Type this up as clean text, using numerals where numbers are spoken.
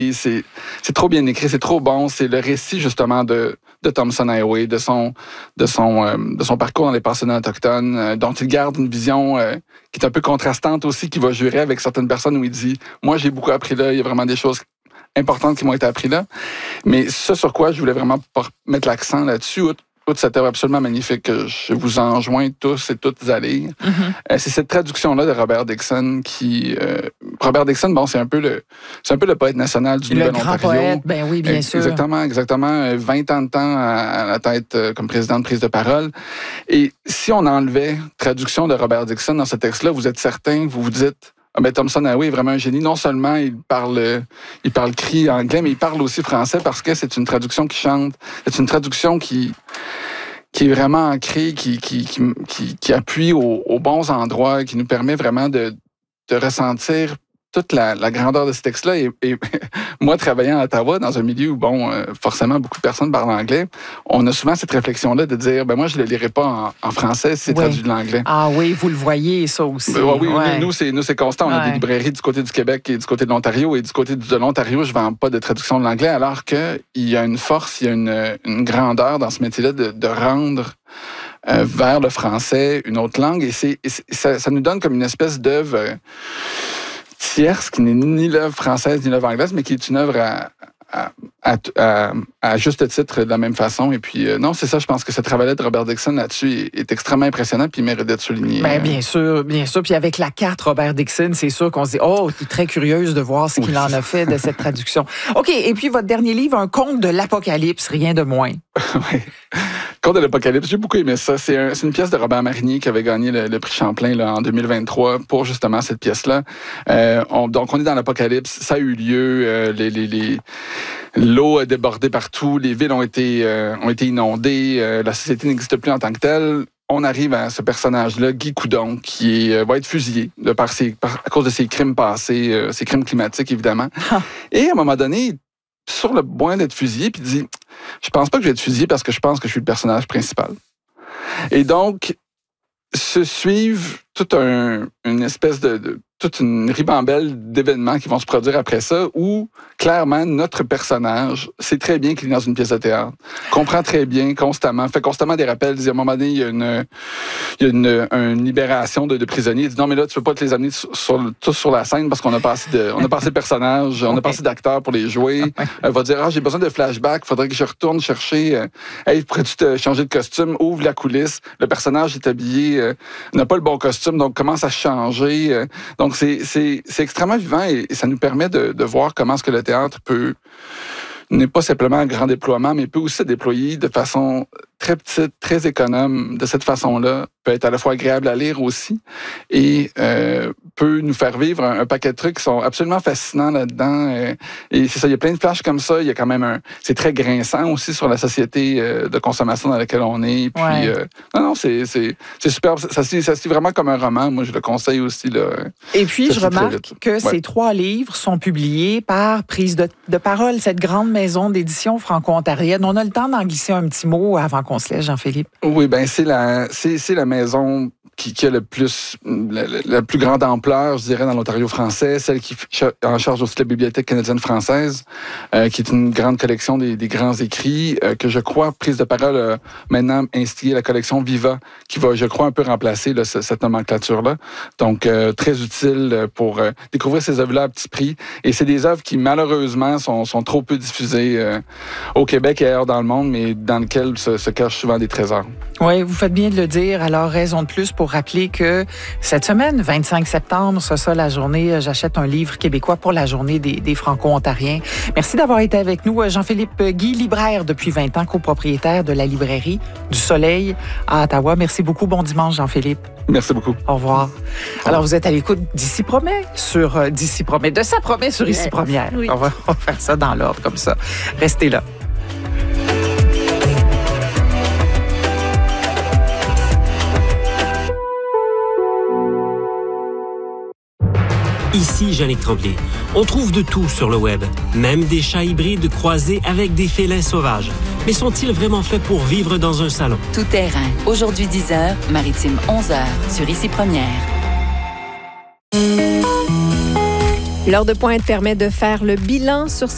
Et c'est trop bien écrit, c'est trop bon. C'est le récit, justement, de Thompson Highway, de son parcours dans les pensionnats autochtones, dont il garde une vision qui est un peu contrastante aussi, qui va jurer avec certaines personnes où il dit « Moi, j'ai beaucoup appris là, il y a vraiment des choses importantes qui m'ont été apprises là. » Mais ce sur quoi je voulais vraiment mettre l'accent là-dessus, cette œuvre absolument magnifique que je vous enjoins tous et toutes à lire. Mm-hmm. C'est cette traduction-là de Robert Dixon qui... Robert Dixon, bon, c'est un peu le poète national du Nouvel-Ontario. Le grand poète, ben oui, bien sûr. Exactement. 20 ans de temps à la tête comme président de prise de parole. Et si on enlevait traduction de Robert Dixon dans ce texte-là, vous êtes certain, vous vous dites... Thompson Highway est vraiment un génie. Non seulement il parle cri anglais, mais il parle aussi français parce que c'est une traduction qui chante. C'est une traduction qui est vraiment ancrée, qui appuie aux bons endroits, qui nous permet vraiment de ressentir toute la grandeur de ce texte-là. Et moi, travaillant à Ottawa, dans un milieu où, forcément, beaucoup de personnes parlent anglais, on a souvent cette réflexion-là de dire, moi, je ne le lirai pas en français si c'est traduit de l'anglais. Ah oui, vous le voyez, ça aussi. Oui, nous, c'est constant. On a des librairies du côté du Québec et du côté de l'Ontario. Et du côté de l'Ontario, je ne vends pas de traduction de l'anglais, alors qu'il y a une force, il y a une grandeur dans ce métier-là de rendre vers le français une autre langue. Et ça nous donne comme une espèce d'œuvre... tierce, qui n'est ni l'œuvre française ni l'œuvre anglaise, mais qui est une œuvre à juste titre de la même façon. Et puis, non, c'est ça, je pense que ce travail-là de Robert Dixon là-dessus est extrêmement impressionnant puis il mérite d'être souligné. Bien sûr. Puis avec la carte Robert Dixon, c'est sûr qu'on se dit, je suis très curieuse de voir ce qu'il en a fait de cette traduction. OK, et puis votre dernier livre, Un conte de l'Apocalypse, rien de moins. Oui. Conte de l'Apocalypse, j'ai beaucoup aimé ça. C'est une pièce de Robert Marinier qui avait gagné le prix Champlain là, en 2023 pour justement cette pièce-là. Donc, on est dans l'Apocalypse. Ça a eu lieu. L'eau a débordé partout. Les villes ont été inondées. La société n'existe plus en tant que telle. On arrive à ce personnage-là, Guy Coudon, qui va être fusillé à cause de ses crimes passés, ses crimes climatiques, évidemment. Et à un moment donné, sur le point d'être fusillé, puis il dit « Je pense pas que je vais être fusillé parce que je pense que je suis le personnage principal. » Et donc, se suivent toute une ribambelle d'événements qui vont se produire après ça, où, clairement, notre personnage sait très bien qu'il est dans une pièce de théâtre, comprend très bien, fait constamment des rappels, dit à un moment donné, il y a une libération de prisonniers, il dit non, mais là, tu peux pas te les amener tous sur la scène parce qu'on a passé de personnages, on a passé d'acteurs pour les jouer. Va dire, j'ai besoin de flashback, faudrait que je retourne chercher, pourrais-tu te changer de costume, ouvre la coulisse, le personnage est habillé, n'a pas le bon costume, donc commence à changer. Donc, c'est extrêmement vivant et ça nous permet de voir comment est-ce que le théâtre n'est pas simplement un grand déploiement, mais peut aussi se déployer de façon très petite, très économe. De cette façon-là, peut être à la fois agréable à lire aussi et peut nous faire vivre un paquet de trucs qui sont absolument fascinants là-dedans. Et c'est ça, il y a plein de flashs comme ça. Il y a quand même c'est très grinçant aussi sur la société de consommation dans laquelle on est. Puis, c'est superbe. Ça se lit vraiment comme un roman. Moi, je le conseille aussi. Là, et puis, je remarque que ces 3 livres sont publiés par Prise de parole, cette grande maison d'édition franco-ontarienne. On a le temps d'en glisser un petit mot avant qu'on se laisse, Jean-Philippe. Oui, c'est la maison qui a la plus grande ampleur, je dirais, dans l'Ontario français, celle qui est en charge aussi de la Bibliothèque canadienne française, qui est une grande collection des grands écrits, que je crois, Prise de parole a maintenant instillé la collection Viva, qui va, je crois, un peu remplacer cette nomenclature-là. Donc, très utile pour découvrir ces œuvres-là à petit prix. Et c'est des œuvres qui, malheureusement, sont trop peu diffusées au Québec et ailleurs dans le monde, mais dans lesquelles se cachent souvent des trésors. Oui, vous faites bien de le dire. Alors, raison de plus pour rappeler que cette semaine, 25 septembre, c'est ça la journée, j'achète un livre québécois pour la journée des Franco-Ontariens. Merci d'avoir été avec nous. Jean-Philippe Guy, libraire depuis 20 ans, copropriétaire de la librairie du Soleil à Ottawa. Merci beaucoup. Bon dimanche, Jean-Philippe. Merci beaucoup. Au revoir. Alors, vous êtes à l'écoute d'Ici Promet de Ça promet sur Ici Première. Oui. On va faire ça dans l'ordre comme ça. Restez là. Ici Jannick Tremblay. On trouve de tout sur le web, même des chats hybrides croisés avec des félins sauvages. Mais sont-ils vraiment faits pour vivre dans un salon? Tout terrain. Aujourd'hui 10h, Maritime 11h sur Ici Première. L'heure de pointe permet de faire le bilan sur ce